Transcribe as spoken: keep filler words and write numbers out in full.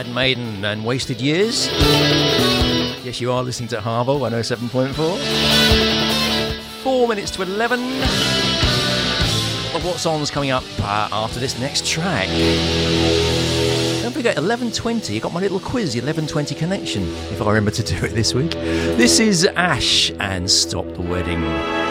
Iron Maiden and Wasted Years. Yes, you are listening to Harbour one oh seven point four. Four minutes to eleven. Well, what's on's coming up uh, after this next track? Don't forget, eleven twenty, I got my little quiz, the eleven twenty connection, if I remember to do it this week. This is Ash and Stop the Wedding.